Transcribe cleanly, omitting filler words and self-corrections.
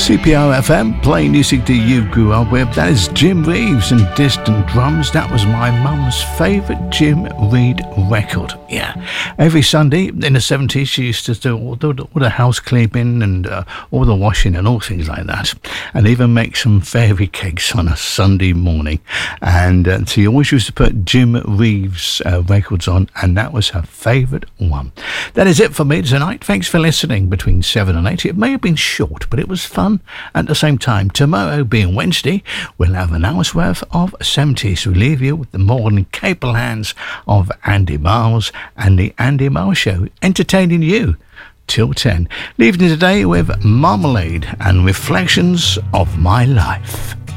CPR FM, playing music that you grew up with. That is Jim Reeves and Distant Drums. That was my mum's favourite Jim Reed record. Yeah, every Sunday in the 70s she used to do all the house cleaning and all the washing and all things like that, and even make some fairy cakes on a Sunday morning. And she always used to put Jim Reeves records on, and that was her favourite one. That is it for me tonight. Thanks for listening between 7 and 8. It may have been short, but it was fun at the same time. Tomorrow, being Wednesday, we'll have an hour's worth of 70s. We leave you with the modern capable hands of Andy Miles and the Andy Miles Show, entertaining you till 10. Leaving you today with Marmalade and Reflections of My Life.